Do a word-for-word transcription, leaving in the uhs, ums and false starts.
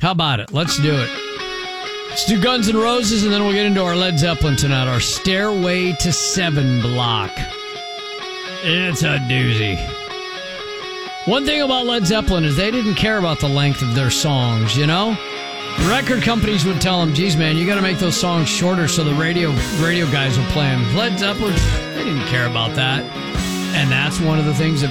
How about it? Let's do it. Let's do Guns N' Roses, and then we'll get into our Led Zeppelin tonight, our Stairway to Seven block. It's a doozy. One thing about Led Zeppelin is they didn't care about the length of their songs, you know? Record companies would tell them, geez, man, you got to make those songs shorter so the radio radio guys will play them. Led Zeppelin, they didn't care about that. And that's one of the things that